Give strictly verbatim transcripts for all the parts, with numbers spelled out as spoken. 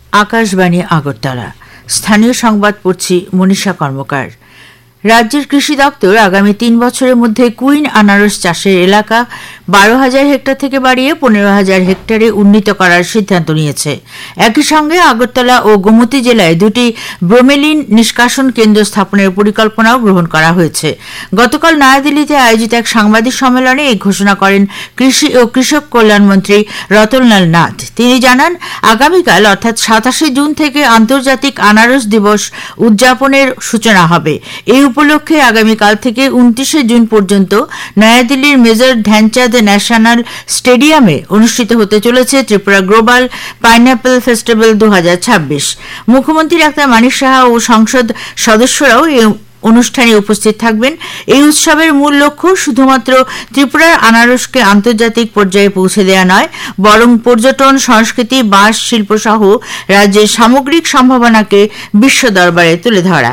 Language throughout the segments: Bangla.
আকাশবাণী আগরতলা। স্থানীয় সংবাদ পড়ছি মনীষা কর্মকার। রাজ্যের কৃষি দপ্তর আগামী তিন বছরের মধ্যে কুইন আনারস চাষের এলাকা বারো হাজার হেক্টর থেকে বাড়িয়ে পনেরো হাজার হেক্টরে উন্নীত করার সিদ্ধান্ত নিয়েছে। একই সঙ্গে আগরতলা ও গোমতী জেলায় দুটি ব্রোমেলিন নিষ্কাশন কেন্দ্র স্থাপনের পরিকল্পনাও গ্রহণ করা হয়েছে। গতকাল নয়াদিল্লিতে আয়োজিত এক সাংবাদিক সম্মেলনে এই ঘোষণা করেন কৃষি ও কৃষক কল্যাণমন্ত্রী রতনলাল নাথ। তিনি জানান, আগামীকাল অর্থাৎ সাতাশে জুন থেকে আন্তর্জাতিক আনারস দিবস উদযাপনের সূচনা হবে। এই উপলক্ষে আগামীকাল থেকে উনত্রিশে জুন পর্যন্ত নয়াদিল্লির মেজর ধ্যানচাঁদ ন্যাশনাল স্টেডিয়ামে অনুষ্ঠিত হতে চলেছে ত্রিপুরা গ্লোবাল পাইনঅ্যাপল ফেস্টিভ্যাল দু হাজার ছাব্বিশ। মুখ্যমন্ত্রী ডাক্তার মানিক সাহা ও সংসদ সদস্যরাও এই অনুষ্ঠানে উপস্থিত থাকবেন। এই উৎসবের মূল লক্ষ্য শুধুমাত্র ত্রিপুরার আনারসকে আন্তর্জাতিক পর্যায়ে পৌঁছে দেওয়া নয়, বরং পর্যটন, সংস্কৃতি, বাঁশ শিল্প সহ রাজ্যের সামগ্রিক সম্ভাবনাকে বিশ্ব দরবারে তুলে ধরা।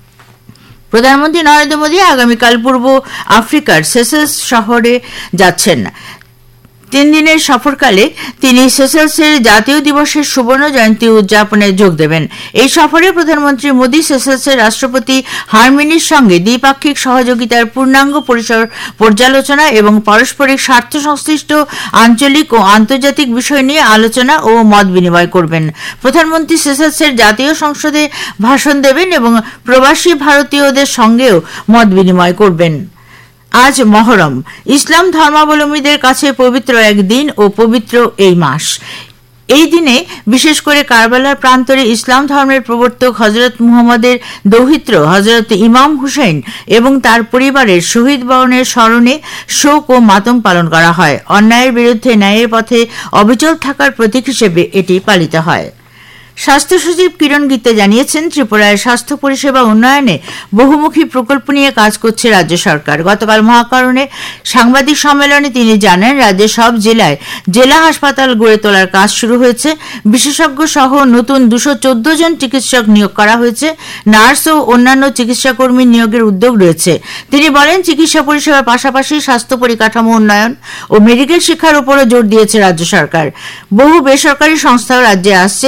প্রধানমন্ত্রী নরেন্দ্র মোদী আগামীকাল পূর্ব আফ্রিকার সেসেলস শহরে যাচ্ছেন। তিন দিনের সফরকালে তিনি সেসেলসের জাতীয় দিবসের সুবর্ণ জয়ন্তী উদযাপনে যোগ দেবেন। এই সফরে প্রধানমন্ত্রী মোদী সেসেলসের রাষ্ট্রপতি হারমিনির সঙ্গে দ্বিপাক্ষিক সহযোগিতার পূর্ণাঙ্গ পরিসর পর্যালোচনা এবং পারস্পরিক স্বার্থ সংশ্লিষ্ট আঞ্চলিক ও আন্তর্জাতিক বিষয় নিয়ে আলোচনা ও মত বিনিময় করবেন। প্রধানমন্ত্রী সেসেলসের জাতীয় সংসদে ভাষণ দেবেন এবং প্রবাসী ভারতীয়দের সঙ্গেও মত বিনিময় করবেন। আজ মহরম, ইসলাম ধর্মাবলম্বীদের কাছে পবিত্র এক দিন ও পবিত্র এই মাস। এই দিনে বিশেষ করে কারবালার প্রান্তরে ইসলাম ধর্মের প্রবর্তক হজরত মুহাম্মদের দৌহিত্র হজরত ইমাম হুসেন এবং তার পরিবারের শহীদ বরণের স্মরণে শোক ও মাতম পালন করা হয়। অন্যায়ের বিরুদ্ধে ন্যায়ের পথে অবিচল থাকার প্রতীক হিসেবে এটি পালিত হয়। স্বাস্থ্য সচিব কিরণ গীতে জানিয়েছেন, ত্রিপুরায় স্বাস্থ্য পরিষেবা উন্নয়নে বহুমুখী প্রকল্প নিয়ে কাজ করছে রাজ্য সরকার। গতকাল মহাকরণে সাংবাদিক সম্মেলনে তিনি জানান, রাজ্যের সব জেলায় জেলা হাসপাতাল গড়ে তোলার কাজ শুরু হয়েছে। বিশেষজ্ঞ সহ নতুন দুশো চোদ্দ জন চিকিৎসক নিয়োগ করা হয়েছে। নার্স ও অন্যান্য চিকিৎসা কর্মী নিয়োগের উদ্যোগ রয়েছে। তিনি বলেন, চিকিৎসা পরিষেবার পাশাপাশি স্বাস্থ্য পরিকাঠামো উন্নয়ন ও মেডিকেল শিক্ষার উপরও জোর দিয়েছে রাজ্য সরকার। বহু বেসরকারি সংস্থাও রাজ্যে আসছে,